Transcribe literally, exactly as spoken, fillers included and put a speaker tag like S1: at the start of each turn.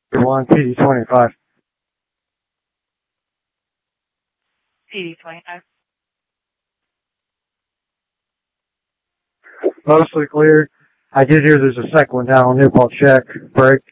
S1: one, P D twenty-five.
S2: P D twenty-five.
S1: Mostly clear. I did hear there's a second one down on Newport check. Break.